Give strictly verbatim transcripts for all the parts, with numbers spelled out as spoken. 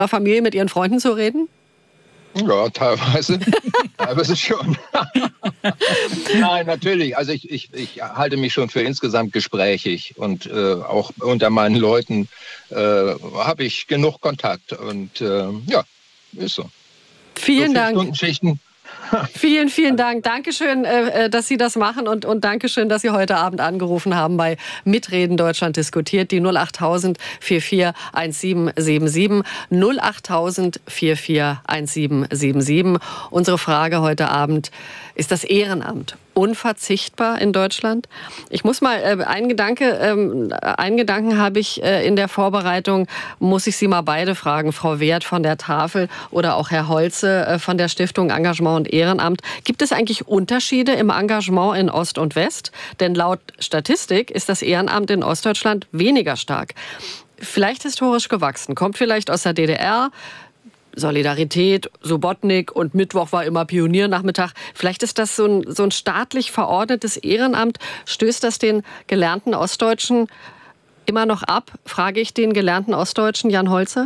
Familie mit Ihren Freunden zu reden? Ja, teilweise. teilweise schon. Nein, natürlich. Also ich, ich, ich halte mich schon für insgesamt gesprächig und äh, auch unter meinen Leuten äh, habe ich genug Kontakt und äh, ja, ist so. Vielen so Dank. Stundenschichten. Vielen, vielen Dank. Dankeschön, äh, dass Sie das machen und, und Dankeschön, dass Sie heute Abend angerufen haben bei Mitreden Deutschland diskutiert. Die null achttausend vierundvierzig siebzehn siebenundsiebzig. null achttausend vierundvierzig siebzehn siebenundsiebzig. Unsere Frage heute Abend: Ist das Ehrenamt unverzichtbar in Deutschland? Ich muss mal, äh, einen Gedanke, ähm, einen Gedanken habe ich äh, in der Vorbereitung, muss ich Sie mal beide fragen, Frau Wert von der Tafel oder auch Herr Holze äh, von der Stiftung Engagement und Ehrenamt. Gibt es eigentlich Unterschiede im Engagement in Ost und West? Denn laut Statistik ist das Ehrenamt in Ostdeutschland weniger stark. Vielleicht historisch gewachsen, kommt vielleicht aus der D D R, Solidarität, Subotnik und Mittwoch war immer Pioniernachmittag. Vielleicht ist das so ein, so ein staatlich verordnetes Ehrenamt. Stößt das den gelernten Ostdeutschen immer noch ab? Frage ich den gelernten Ostdeutschen Jan Holze.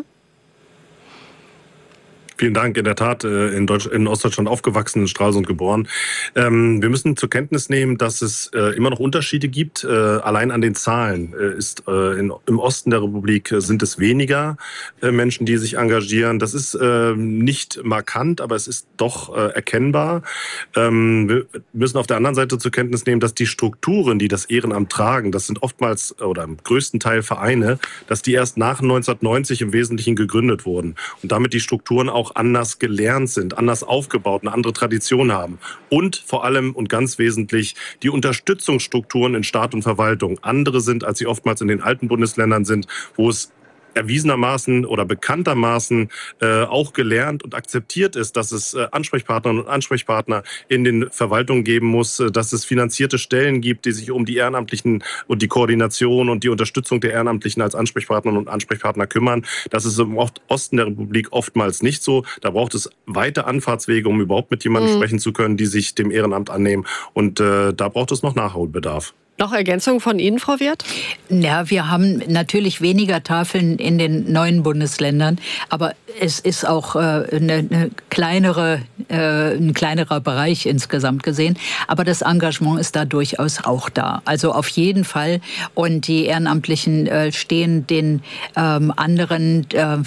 Vielen Dank. In der Tat, in, Deutsch, in Ostdeutschland aufgewachsen, in Stralsund geboren. Ähm, wir müssen zur Kenntnis nehmen, dass es äh, immer noch Unterschiede gibt. Äh, allein an den Zahlen äh, ist äh, in, im Osten der Republik äh, sind es weniger äh, Menschen, die sich engagieren. Das ist äh, nicht markant, aber es ist doch äh, erkennbar. Ähm, wir müssen auf der anderen Seite zur Kenntnis nehmen, dass die Strukturen, die das Ehrenamt tragen, das sind oftmals oder im größten Teil Vereine, dass die erst nach neunzehnhundertneunzig im Wesentlichen gegründet wurden und damit die Strukturen auch anders gelernt sind, anders aufgebaut, eine andere Tradition haben. Und vor allem und ganz wesentlich die Unterstützungsstrukturen in Staat und Verwaltung andere sind, als sie oftmals in den alten Bundesländern sind, wo es erwiesenermaßen oder bekanntermaßen äh, auch gelernt und akzeptiert ist, dass es äh, Ansprechpartnerinnen und Ansprechpartner in den Verwaltungen geben muss, äh, dass es finanzierte Stellen gibt, die sich um die Ehrenamtlichen und die Koordination und die Unterstützung der Ehrenamtlichen als Ansprechpartnerinnen und Ansprechpartner kümmern. Das ist im Osten der Republik oftmals nicht so. Da braucht es weite Anfahrtswege, um überhaupt mit jemandem mhm. sprechen zu können, die sich dem Ehrenamt annehmen. Und äh, da braucht es noch Nachholbedarf. Noch Ergänzung von Ihnen, Frau Wert? Ja, wir haben natürlich weniger Tafeln in den neuen Bundesländern, aber es ist auch äh, eine, eine kleinere, äh, ein kleinerer Bereich insgesamt gesehen. Aber das Engagement ist da durchaus auch da. Also auf jeden Fall. Und die Ehrenamtlichen äh, stehen den ähm, anderen äh,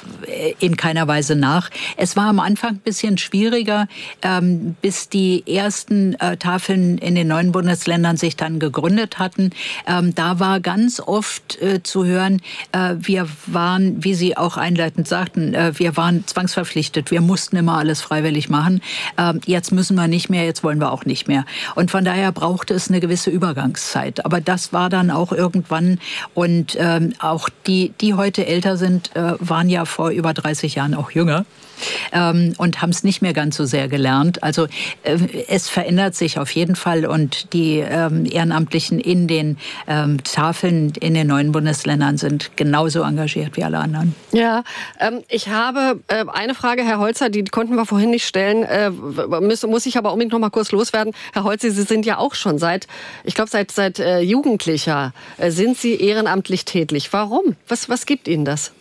in keiner Weise nach. Es war am Anfang ein bisschen schwieriger, ähm, bis die ersten äh, Tafeln in den neuen Bundesländern sich dann gegründet hatten. Ähm, da war ganz oft äh, zu hören, äh, wir waren, wie Sie auch einleitend sagten, äh, wir waren zwangsverpflichtet. Wir mussten immer alles freiwillig machen. Ähm, jetzt müssen wir nicht mehr, jetzt wollen wir auch nicht mehr. Und von daher brauchte es eine gewisse Übergangszeit. Aber das war dann auch irgendwann. Und ähm, auch die, die heute älter sind, äh, waren ja vor über dreißig Jahren auch jünger. Ähm, und haben es nicht mehr ganz so sehr gelernt. Also äh, es verändert sich auf jeden Fall und die ähm, Ehrenamtlichen in den ähm, Tafeln in den neuen Bundesländern sind genauso engagiert wie alle anderen. Ja, ähm, ich habe äh, eine Frage, Herr Holzer, die konnten wir vorhin nicht stellen, äh, muss, muss ich aber unbedingt noch mal kurz loswerden. Herr Holzer, Sie sind ja auch schon seit, ich glaube seit, seit äh, Jugendlicher, äh, sind Sie ehrenamtlich tätig. Warum? Was, was gibt Ihnen das?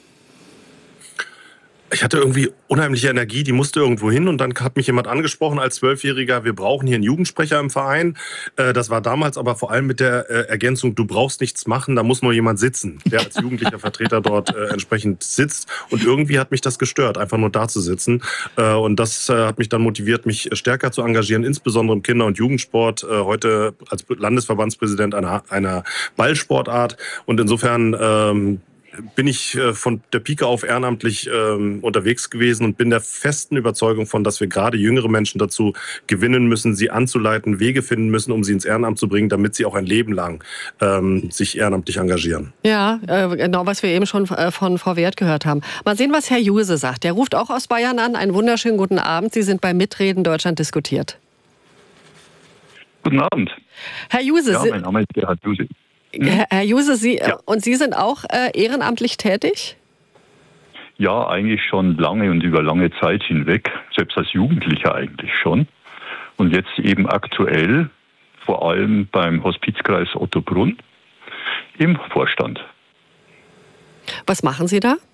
Ich hatte irgendwie unheimliche Energie, die musste irgendwo hin und dann hat mich jemand angesprochen als Zwölfjähriger, wir brauchen hier einen Jugendsprecher im Verein. Das war damals aber vor allem mit der Ergänzung, du brauchst nichts machen, da muss nur jemand sitzen, der als jugendlicher Vertreter dort entsprechend sitzt. Und irgendwie hat mich das gestört, einfach nur da zu sitzen. Und das hat mich dann motiviert, mich stärker zu engagieren, insbesondere im Kinder- und Jugendsport, heute als Landesverbandspräsident einer, einer Ballsportart. Und insofern ähm, bin ich von der Pike auf ehrenamtlich ähm, unterwegs gewesen und bin der festen Überzeugung von, dass wir gerade jüngere Menschen dazu gewinnen müssen, sie anzuleiten, Wege finden müssen, um sie ins Ehrenamt zu bringen, damit sie auch ein Leben lang ähm, sich ehrenamtlich engagieren. Ja, äh, genau, was wir eben schon äh, von Frau Wert gehört haben. Mal sehen, was Herr Juse sagt. Der ruft auch aus Bayern an. Einen wunderschönen guten Abend. Sie sind bei Mitreden Deutschland diskutiert. Guten Abend. Herr Juse. Ja, mein Name ist Gerhard Juse. Herr, Herr Juse, Sie, ja. und Sie sind auch äh, ehrenamtlich tätig? Ja, eigentlich schon lange und über lange Zeit hinweg, selbst als Jugendlicher eigentlich schon. Und jetzt eben aktuell, vor allem beim Hospizkreis Ottobrunn, im Vorstand. Was machen Sie da?